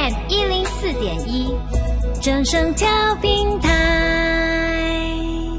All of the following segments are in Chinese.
FM104.1，正声调频台。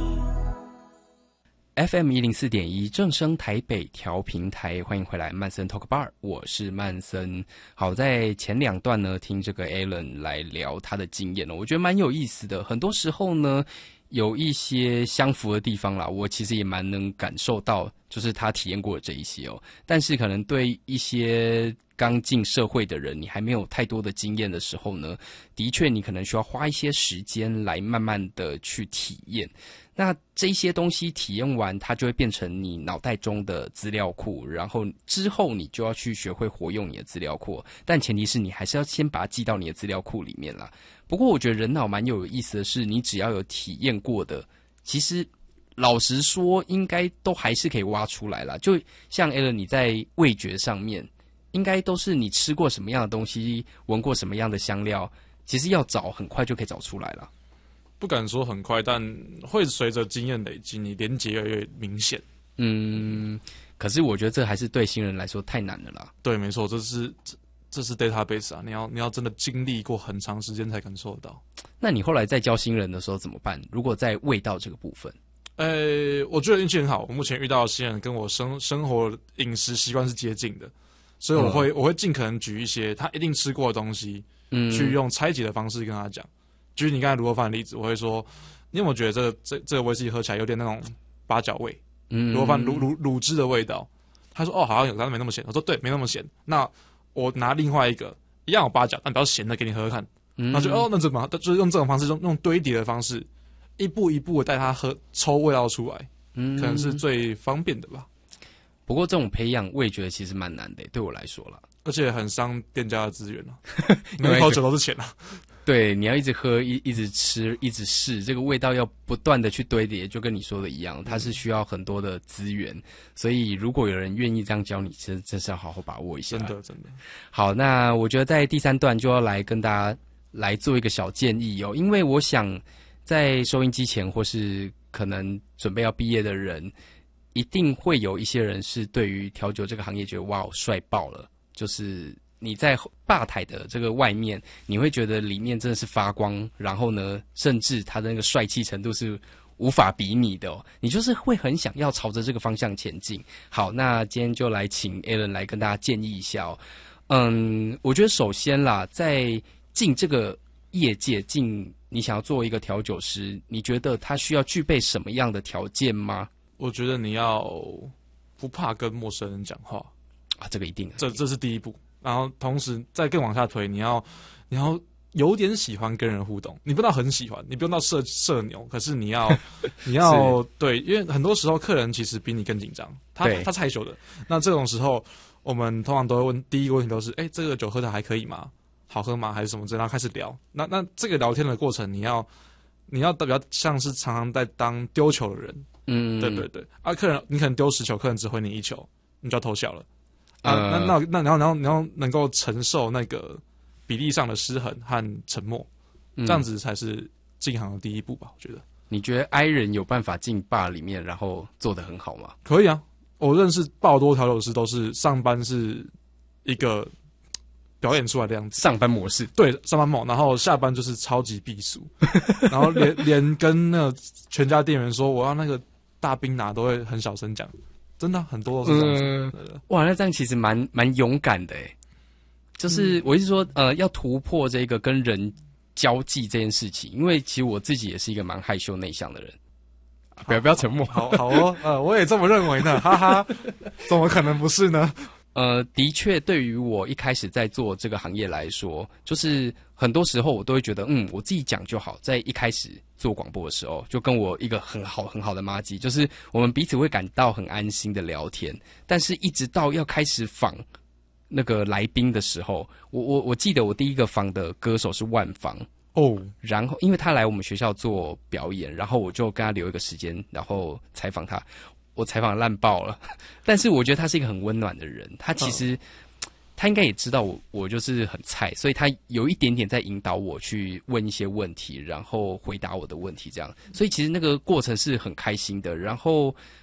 FM104.1正声台北调频台，欢迎回来曼森 Talk Bar， 我是曼森。好，在前2段呢，听这个 Alan 来聊他的经验我觉得蛮有意思的。很多时候呢，有一些相符的地方啦，我其实也蛮能感受到，就是他体验过的这一些但是可能对一些刚进社会的人，你还没有太多的经验的时候呢，的确你可能需要花一些时间来慢慢的去体验。那这些东西体验完，它就会变成你脑袋中的资料库，然后之后你就要去学会活用你的资料库，但前提是你还是要先把它记到你的资料库里面啦。不过我觉得人脑蛮有意思的是，你只要有体验过的，其实老实说应该都还是可以挖出来啦。就像 Alan 你在味觉上面，应该都是你吃过什么样的东西，闻过什么样的香料，其实要找很快就可以找出来了。 不敢说很快，但会随着经验累积，你连结越来越明显。 可是我觉得这还是对新人来说太难了啦。 对，没错，这是 database 啊，你要真的经历过很长时间才感受得到。 那你后来在教新人的时候怎么办？如果在味道这个部分， 我觉得运气很好，我目前遇到的新人跟我生活饮食习惯是接近的，所以我会尽可能举一些他一定吃过的东西，去用拆解的方式跟他讲。举你刚才卤肉饭的例子，我会说，你有没有觉得这个威士忌喝起来有点那种八角味？卤肉饭卤汁的味道。他说好像有，但没那么咸。我说对，没那么咸。那我拿另外一个一样有八角但比较咸的给你喝喝看。他就那怎么就是用这种方式，用堆叠的方式，一步一步的带他抽味道出来，可能是最方便的吧。 不过这种培养味觉其实蛮难的，对我来说啦， 而且很伤店家的资源每一口酒都是钱对，你要一直喝，一直吃，一直试，这个味道要不断的去堆叠，就跟你说的一样，它是需要很多的资源。所以如果有人愿意这样教你，其实真是要好好把握一下。 真的。 好，那我觉得在第3段就要来跟大家来做一个小建议因为我想在收音机前或是可能准备要毕业的人，一定会有一些人是对于调酒这个行业觉得哇帅爆了，就是你在吧台的这个外面，你会觉得里面真的是发光，然后呢，甚至它的那个帅气程度是无法比拟的你就是会很想要朝着这个方向前进。好，那今天就来请 Alan 来跟大家建议一下我觉得首先啦，在进这个业界，进你想要做一个调酒师，你觉得他需要具备什么样的条件吗？ 我觉得你要不怕跟陌生人讲话这个一定这是第一步。然后同时再更往下推，你要有点喜欢跟人互动，你不到很喜欢，你不用到社牛，可是你要对，因为很多时候客人其实比你更紧张，他是害羞的。那这种时候，我们通常都会问第一个问题都是：这个酒喝的还可以吗？好喝吗？还是什么之类的？然后开始聊。那这个聊天的过程，你要比较像是常常在当丢球的人。对。客人你可能丢10球，客人只回你1球，你就要偷笑了。然后你要能够承受那个比例上的失衡和沉默，这样子才是进行的第一步吧？我觉得。 你觉得 I 人有办法进bar里面，然后做得很好吗？ 可以啊，我认识爆多调酒师都是上班是一个表演出来的样子， 上班模式。 对，上班模，然后下班就是超级避俗，然后连跟那个全家店员说我要那个大冰拿都会很小声讲。真的很多都是这样子。 哇，那这样其实蛮勇敢的就是我一直说要突破这个跟人交际这件事情，因为其实我自己也是一个蛮害羞内向的人。不要沉默。 好我也这么认为呢，哈哈，怎么可能不是呢？ 的确，对于我一开始在做这个行业来说，就是很多时候我都会觉得，我自己讲就好。在一开始做广播的时候，就跟我一个很好的麻吉，就是我们彼此会感到很安心的聊天。但是，一直到要开始访那个来宾的时候，我记得我第一个访的歌手是万芳然后因为他来我们学校做表演，然后我就跟他留一个时间，然后采访他。我采访烂爆了，但是我觉得他是一个很温暖的人。他其实他应该也知道我就是很菜，所以他有一点点在引导我去问一些问题，然后回答我的问题这样。所以其实那个过程是很开心的。然后